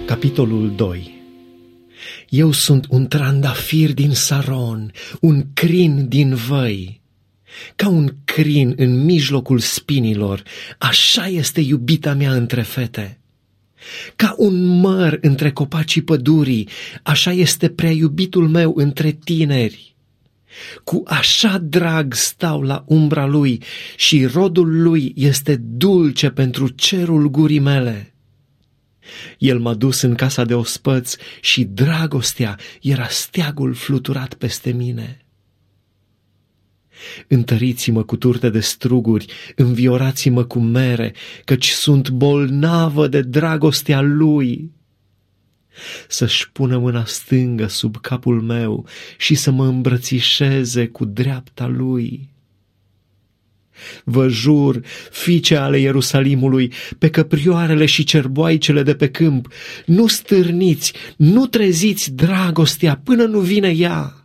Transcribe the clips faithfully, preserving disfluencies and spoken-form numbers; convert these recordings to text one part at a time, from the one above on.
Capitolul doi. Eu sunt un trandafir din Saron, un crin din văi. Ca un crin în mijlocul spinilor, așa este iubita mea între fete. Ca un măr între copacii pădurii, așa este prea iubitul meu între tineri. Cu așa drag stau la umbra lui și rodul lui este dulce pentru cerul gurii mele. El m-a dus în casa de ospăți și dragostea era steagul fluturat peste mine. Întăriți-mă cu turte de struguri, înviorați-mă cu mere, căci sunt bolnavă de dragostea lui. Să-și pună mâna stângă sub capul meu și să mă îmbrățișeze cu dreapta lui. Vă jur, fiice ale Ierusalimului, pe căprioarele și cerboaicele de pe câmp, nu stârniți, nu treziți dragostea până nu vine ea.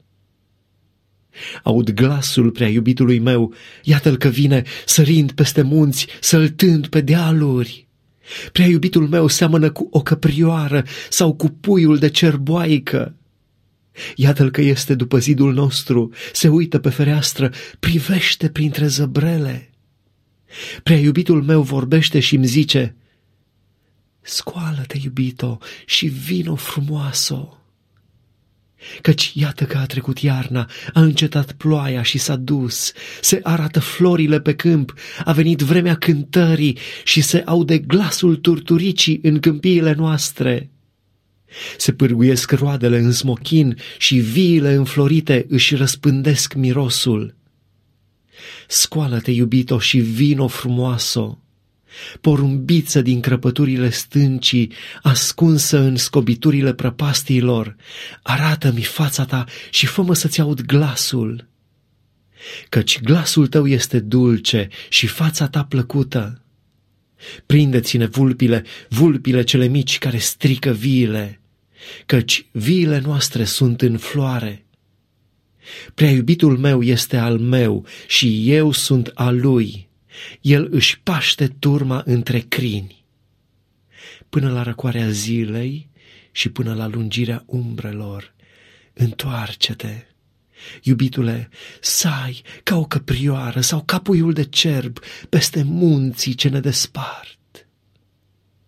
Aud glasul prea iubitului meu, iată-l că vine, sărind peste munți, săltând pe dealuri. Prea iubitul meu seamănă cu o căprioară sau cu puiul de cerboaică. Iată-l că este după zidul nostru, se uită pe fereastră, privește printre zăbrele. Prea iubitul meu vorbește și îmi zice: scoală-te, iubito, și vino frumoasă. Căci iată că a trecut iarna, a încetat ploaia și s-a dus, se arată florile pe câmp, a venit vremea cântării și se aude glasul turturicii în câmpiile noastre. Se pârguiesc roadele în smochin și viile înflorite își răspândesc mirosul. Scoală-te, iubito, și vino frumoasă. Porumbiță din crăpăturile stâncii, ascunsă în scobiturile prăpastiilor, arată-mi fața ta și fă-mă să-ți aud glasul. Căci glasul tău este dulce și fața ta plăcută. Prinde-ține vulpile, vulpile cele mici care strică viile, căci viile noastre sunt în floare. Prea iubitul meu este al meu și eu sunt al lui. El își paște turma între crini. Până la răcoarea zilei și până la lungirea umbrelor, întoarce-te. Iubitule, sai ca o căprioară sau ca puiul de cerb peste munții ce ne despart.